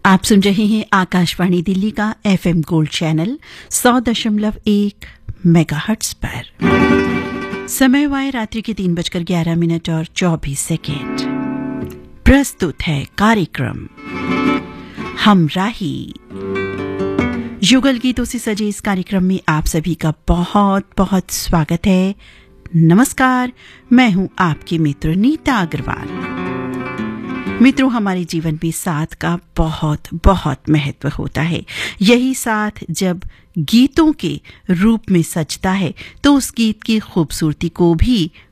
आप सुन रहे हैं आकाशवाणी दिल्ली का एफएम गोल्ड चैनल 100.1 मेगाहर्ट्ज पर। समय हुआ है रात्रि के 3:11 और 24 सेकेंड। प्रस्तुत है कार्यक्रम हमराही। युगल गीतों से सजे इस कार्यक्रम में आप सभी का बहुत बहुत स्वागत है। नमस्कार, मैं हूं आपकी मित्र नीता अग्रवाल। मित्रों, हमारे जीवन में साथ का बहुत बहुत महत्व होता है। यही साथ जब गीतों के रूप में सजता है तो उस गीत की खूबसूरती को भी